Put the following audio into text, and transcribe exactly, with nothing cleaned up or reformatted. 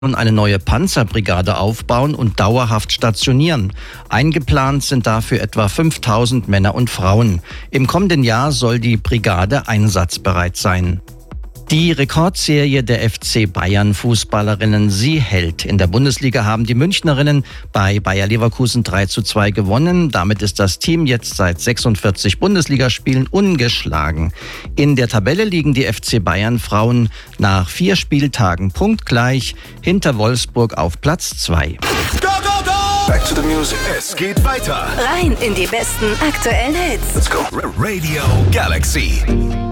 eine neue Panzerbrigade aufbauen und dauerhaft stationieren. Eingeplant sind dafür etwa fünftausend Männer und Frauen. Im kommenden Jahr soll die Brigade einsatzbereit sein. Die Rekordserie der F C Bayern Fußballerinnen, sie hält. In der Bundesliga haben die Münchnerinnen bei Bayer Leverkusen drei zu zwei gewonnen. Damit ist das Team jetzt seit sechsundvierzig Bundesligaspielen ungeschlagen. In der Tabelle liegen die F C Bayern Frauen nach vier Spieltagen punktgleich hinter Wolfsburg auf Platz zwei. Go, go, go! Back to the music. Es geht weiter. Rein in die besten aktuellen Hits. Let's go. Radio Galaxy.